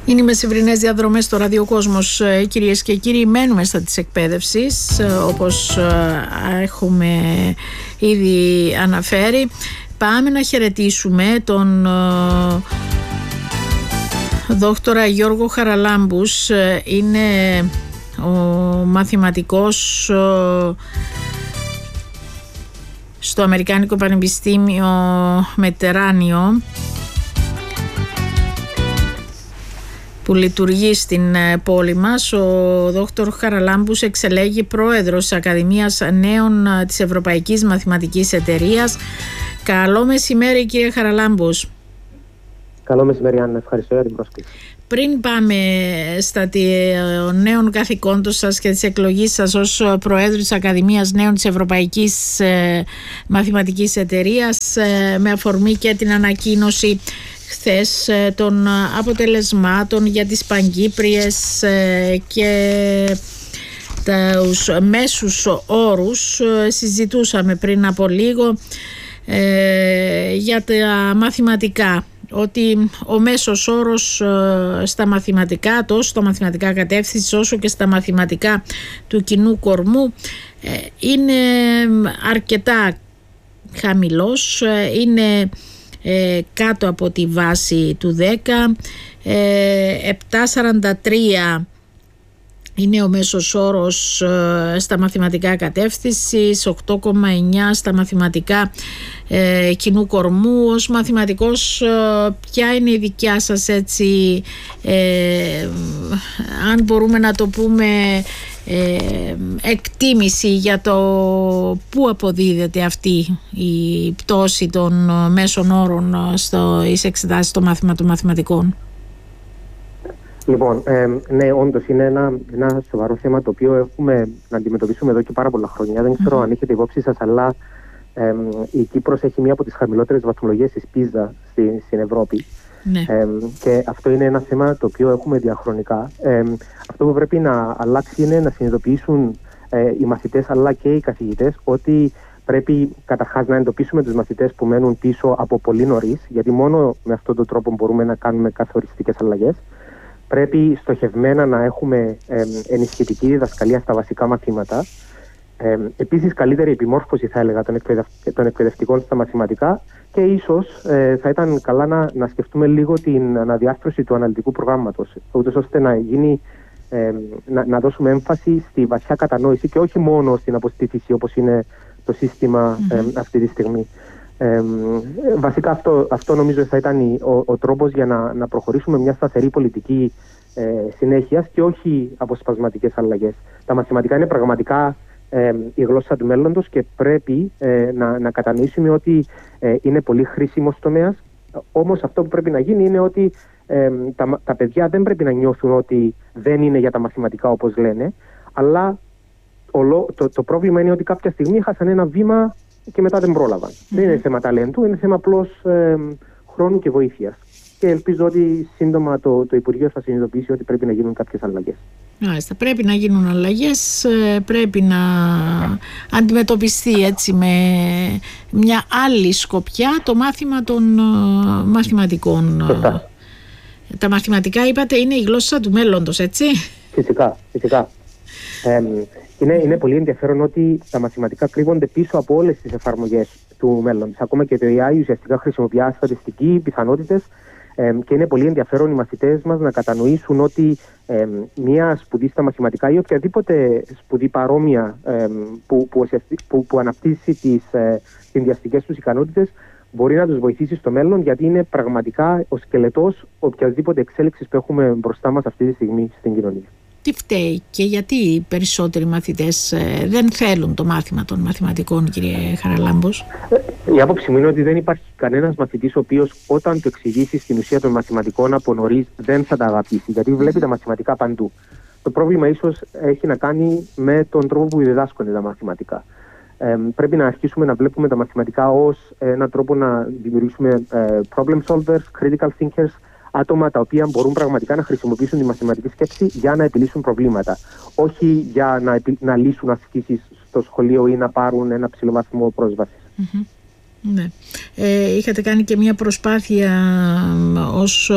Είναι οι μεσημβρινές διαδρομές στο Ραδιοκόσμος, κυρίες και κύριοι. Μένουμε στα της εκπαίδευσης, όπως έχουμε ήδη αναφέρει. Πάμε να χαιρετήσουμε τον δόκτορα Γιώργο Χαραλάμπους. Είναι ο μαθηματικός στο Αμερικάνικο Πανεπιστήμιο Μετεράνιο, που λειτουργεί στην πόλη μας. Ο δόκτωρ Χαραλάμπους εξελέγει πρόεδρος της Ακαδημίας Νέων της Ευρωπαϊκής Μαθηματικής Εταιρείας. Καλό μεσημέρι, κύριε Χαραλάμπους. Καλό μεσημέρι, Άννα. Ευχαριστώ για την πρόσκληση. Πριν πάμε στα νέων καθηκόντων σας και της εκλογής σας ως Προέδρου της Ακαδημίας Νέων της Ευρωπαϊκής Μαθηματικής Εταιρείας, με αφορμή και την ανακοίνωση χθες των αποτελεσμάτων για τις Παγκύπριες και τους μέσους όρους, συζητούσαμε πριν από λίγο για τα μαθηματικά, ότι ο μέσος όρος στα μαθηματικά, τόσο στα μαθηματικά κατεύθυνσης όσο και στα μαθηματικά του κοινού κορμού, είναι αρκετά χαμηλός, είναι κάτω από τη βάση του 10, 7,43 είναι ο μέσος όρος στα μαθηματικά κατεύθυνσης, 8,9 στα μαθηματικά κοινού κορμού. Ως μαθηματικός, ποια είναι η δικιά σας, έτσι, αν μπορούμε να το πούμε, εκτίμηση για το πού αποδίδεται αυτή η πτώση των μέσων όρων στις εξετάσεις των μαθηματικών? Λοιπόν, ναι, όντως είναι ένα σοβαρό θέμα το οποίο έχουμε να αντιμετωπίσουμε εδώ και πάρα πολλά χρόνια. Δεν ξέρω αν έχετε υπόψη σας, αλλά η Κύπρος έχει μία από τις χαμηλότερες βαθμολογίες της PISA στην Ευρώπη. Ναι. Και αυτό είναι ένα θέμα το οποίο έχουμε διαχρονικά. Αυτό που πρέπει να αλλάξει είναι να συνειδητοποιήσουν οι μαθητές αλλά και οι καθηγητές ότι πρέπει καταρχάς να εντοπίσουμε τους μαθητές που μένουν πίσω από πολύ νωρίς, γιατί μόνο με αυτόν τον τρόπο μπορούμε να κάνουμε καθοριστικές αλλαγές. Πρέπει στοχευμένα να έχουμε ενισχυτική διδασκαλία στα βασικά μαθήματα. Επίσης, καλύτερη επιμόρφωση, θα έλεγα, των εκπαιδευτικών στα μαθηματικά, και ίσως θα ήταν καλά να σκεφτούμε λίγο την αναδιάρθρωση του αναλυτικού προγράμματος, ούτως ώστε να δώσουμε έμφαση στη βαθιά κατανόηση και όχι μόνο στην αποστήθηση, όπως είναι το σύστημα αυτή τη στιγμή. Βασικά αυτό νομίζω θα ήταν ο τρόπος για να προχωρήσουμε μια σταθερή πολιτική συνέχειας και όχι αποσπασματικές αλλαγές. Τα μαθηματικά είναι πραγματικά η γλώσσα του μέλλοντος και πρέπει να κατανοήσουμε ότι είναι πολύ χρήσιμος τομέας. Όμως αυτό που πρέπει να γίνει είναι ότι τα παιδιά δεν πρέπει να νιώθουν ότι δεν είναι για τα μαθηματικά όπως λένε, αλλά το πρόβλημα είναι ότι κάποια στιγμή χάσαν ένα βήμα και μετά δεν πρόλαβαν. Δεν είναι θέμα ταλέντου, είναι θέμα απλώς χρόνου και βοήθειας. Και ελπίζω ότι σύντομα το Υπουργείο θα συνειδητοποιήσει ότι πρέπει να γίνουν κάποιες αλλαγές. Μάλιστα, πρέπει να γίνουν αλλαγές, πρέπει να αντιμετωπιστεί έτσι με μια άλλη σκοπιά το μάθημα των μαθηματικών. Σωστά. Τα μαθηματικά, είπατε, είναι η γλώσσα του μέλλοντος, έτσι? Φυσικά. Είναι πολύ ενδιαφέρον ότι τα μαθηματικά κρύβονται πίσω από όλες τις εφαρμογές του μέλλοντος. Ακόμα και το AI ουσιαστικά χρησιμοποιεί στατιστική, πιθανότητες, και είναι πολύ ενδιαφέρον οι μαθητές μας να κατανοήσουν ότι μια σπουδή στα μαθηματικά ή οποιαδήποτε σπουδή παρόμοια που αναπτύσσει τις συνδυαστικές τους ικανότητες μπορεί να τους βοηθήσει στο μέλλον, γιατί είναι πραγματικά ο σκελετός οποιασδήποτε εξέλιξης που έχουμε μπροστά μας αυτή τη στιγμή στην κοινωνία. Τι φταίει και γιατί οι περισσότεροι μαθητές δεν θέλουν το μάθημα των μαθηματικών, κύριε Χαραλάμπους? Η άποψη μου είναι ότι δεν υπάρχει κανένας μαθητής ο οποίος όταν του εξηγήσει στην ουσία των μαθηματικών από νωρίς δεν θα τα αγαπήσει, γιατί βλέπει τα μαθηματικά παντού. Το πρόβλημα ίσως έχει να κάνει με τον τρόπο που διδάσκονται τα μαθηματικά. Πρέπει να αρχίσουμε να βλέπουμε τα μαθηματικά ως έναν τρόπο να δημιουργήσουμε problem solvers, critical thinkers, άτομα τα οποία μπορούν πραγματικά να χρησιμοποιήσουν τη μαθηματική σκέψη για να επιλύσουν προβλήματα. Όχι για να λύσουν ασκήσεις στο σχολείο ή να πάρουν ένα ψηλό βαθμό πρόσβασης. Ναι. Είχατε κάνει και μια προσπάθεια ως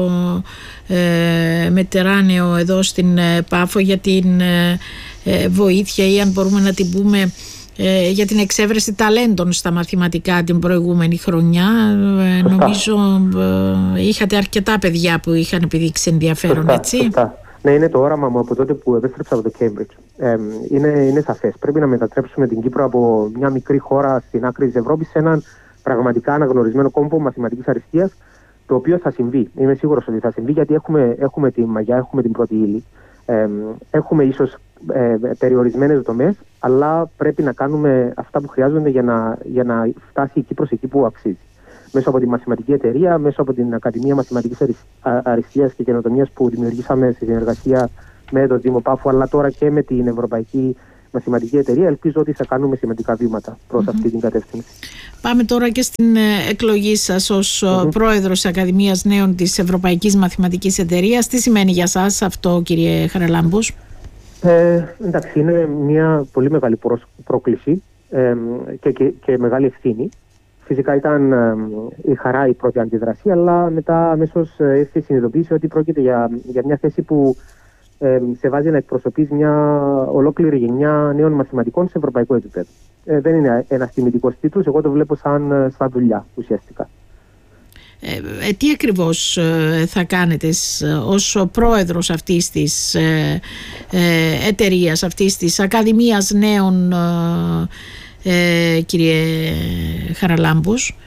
μετεράνεο εδώ στην Πάφο για την βοήθεια, ή αν μπορούμε να την πούμε, για την εξέβρεση ταλέντων στα μαθηματικά την προηγούμενη χρονιά. Νομίζω είχατε αρκετά παιδιά που είχαν επιδείξει ενδιαφέρον, έτσι. Σωστά. Ναι, είναι το όραμα μου από τότε που επέστρεψα από το Cambridge. Είναι σαφές. Πρέπει να μετατρέψουμε την Κύπρο από μια μικρή χώρα στην άκρη της Ευρώπης σε έναν πραγματικά αναγνωρισμένο κόμβο μαθηματικής αριστείας, το οποίο θα συμβεί. Είμαι σίγουρος ότι θα συμβεί, γιατί έχουμε τη μαγιά, έχουμε την πρώτη ύλη. Έχουμε ίσως περιορισμένες δομές, αλλά πρέπει να κάνουμε αυτά που χρειάζονται για να φτάσει η Κύπρος εκεί που αξίζει. Μέσω από τη Μαθηματική Εταιρεία, μέσω από την Ακαδημία Μαθηματικής Αριστείας και Καινοτομίας που δημιουργήσαμε σε συνεργασία με το Δήμο Πάφου, αλλά τώρα και με την Ευρωπαϊκή Μαθηματική Εταιρεία, ελπίζω ότι θα κάνουμε σημαντικά βήματα προς αυτή την κατεύθυνση. Πάμε τώρα και στην εκλογή σας ως πρόεδρος Ακαδημίας Νέων της Ευρωπαϊκής Μαθηματικής Εταιρείας. Τι σημαίνει για σας αυτό, κύριε Χαραλάμπους? Εντάξει, είναι μια πολύ μεγάλη πρόκληση και μεγάλη ευθύνη. Φυσικά ήταν η χαρά η πρώτη αντιδρασία, αλλά μετά αμέσως ήρθε η συνειδητοποίηση ότι πρόκειται για μια θέση που σε βάζει να εκπροσωπείς μια ολόκληρη γενιά νέων μαθηματικών σε ευρωπαϊκό επίπεδο. Δεν είναι ένας τιμητικός τίτλος, εγώ το βλέπω σαν δουλειά ουσιαστικά. Τι ακριβώς θα κάνετε ως πρόεδρος αυτής της εταιρείας, αυτής της Ακαδημίας Νέων, κύριε Χαραλάμπους?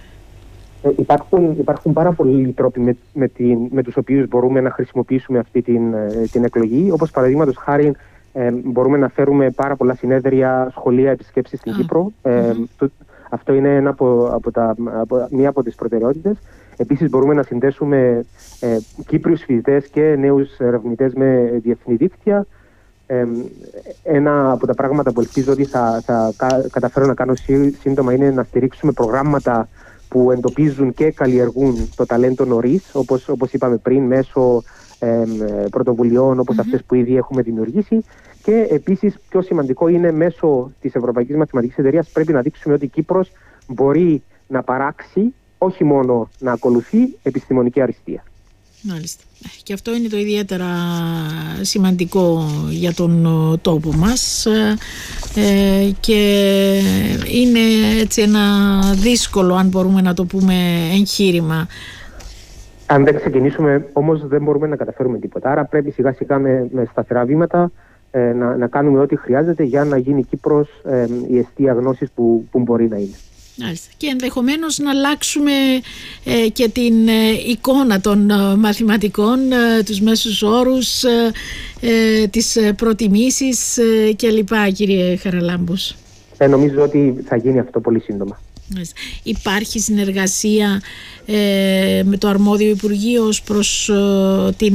Υπάρχουν πάρα πολλοί τρόποι με τους οποίους μπορούμε να χρησιμοποιήσουμε αυτή την εκλογή. Όπως παραδείγματος χάρη, μπορούμε να φέρουμε πάρα πολλά συνέδρια, σχολεία, επισκέψεις στην Κύπρο. Αυτό είναι μία από τις προτεραιότητες. Επίσης μπορούμε να συνδέσουμε Κύπριους φοιτητές και νέους ερευνητές με διεθνή δίκτυα. Ένα από τα πράγματα που ελπίζω ότι θα καταφέρω να κάνω σύντομα είναι να στηρίξουμε προγράμματα που εντοπίζουν και καλλιεργούν το ταλέντο νωρίς, όπως είπαμε πριν, μέσω πρωτοβουλειών όπως αυτές που ήδη έχουμε δημιουργήσει. Και επίσης, πιο σημαντικό είναι, μέσω της Ευρωπαϊκής Μαθηματικής Εταιρείας πρέπει να δείξουμε ότι η Κύπρος μπορεί να παράξει, όχι μόνο να ακολουθεί, επιστημονική αριστεία. Μάλιστα. Και αυτό είναι το ιδιαίτερα σημαντικό για τον τόπο μας και είναι έτσι ένα δύσκολο, αν μπορούμε να το πούμε, εγχείρημα. Αν δεν ξεκινήσουμε όμως δεν μπορούμε να καταφέρουμε τίποτα. Άρα πρέπει σιγά σιγά με σταθερά βήματα να κάνουμε ό,τι χρειάζεται για να γίνει η Κύπρος η εστία γνώσης που μπορεί να είναι. Και ενδεχομένως να αλλάξουμε και την εικόνα των μαθηματικών, τους μέσους όρους, τις προτιμήσεις κλπ, κύριε Χαραλάμπους. Νομίζω ότι θα γίνει αυτό πολύ σύντομα. Υπάρχει συνεργασία με το αρμόδιο Υπουργείο ως προς την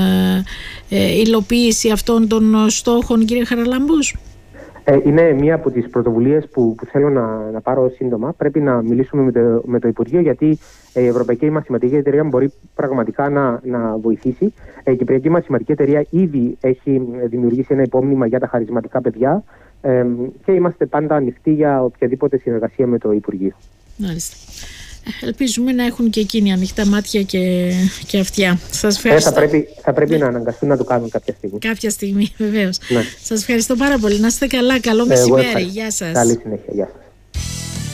υλοποίηση αυτών των στόχων, κύριε Χαραλάμπους? Είναι μία από τις πρωτοβουλίες που θέλω να πάρω σύντομα. Πρέπει να μιλήσουμε με το Υπουργείο, γιατί η Ευρωπαϊκή Μαθηματική Εταιρεία μπορεί πραγματικά να βοηθήσει. Η Κυπριακή Μαθηματική Εταιρεία ήδη έχει δημιουργήσει ένα υπόμνημα για τα χαρισματικά παιδιά και είμαστε πάντα ανοιχτοί για οποιαδήποτε συνεργασία με το Υπουργείο. Μάλιστα. Ελπίζουμε να έχουν και εκείνοι ανοιχτά μάτια και αυτιά. Σας ευχαριστώ. Θα πρέπει να αναγκαστούν να το κάνουν κάποια στιγμή. Κάποια στιγμή, βεβαίως. Ναι. Σας ευχαριστώ πάρα πολύ. Να είστε καλά. Καλό μεσημέρι. Γεια σας. Καλή συνέχεια. Γεια σας.